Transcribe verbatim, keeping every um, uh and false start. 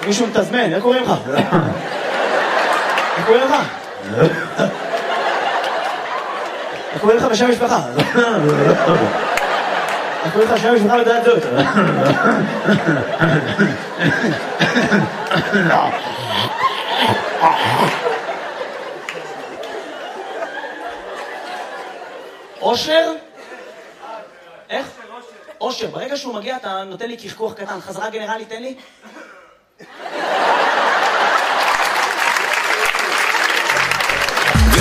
מישהו מתזמן, איך קוראים לך? איך קוראים לך? איך קוראים לך בשם משפחה? איך קוראים לך בשם משפחה ודעת זאת? אושר? איך? אושר. ברגע שהוא מגיע אתה נותן לי כחכוח קטן. חזרה גנרלי, תן לי.